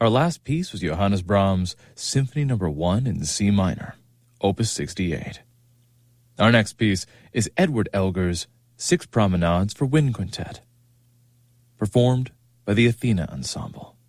Our last piece was Johannes Brahms' Symphony No. 1 in C minor, Opus 68. Our next piece is Edward Elgar's Six Promenades for Wind Quintet, performed by the Athena Ensemble.